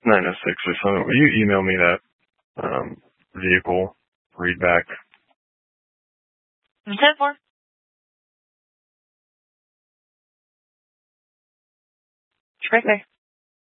906 or something. Will you email me that vehicle readback? 10-4. Right there.